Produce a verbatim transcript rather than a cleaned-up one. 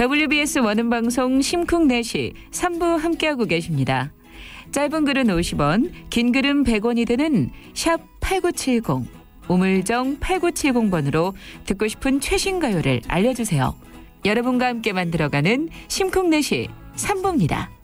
더블유비에스 원음방송 심쿵넷이 삼 부 함께하고 계십니다. 짧은 글은 오십 원, 긴 글은 백 원이 되는 샵 팔구칠공, 우물정 팔구칠공 번으로 듣고 싶은 최신 가요를 알려주세요. 여러분과 함께 만들어가는 심쿵넷이 삼 부입니다.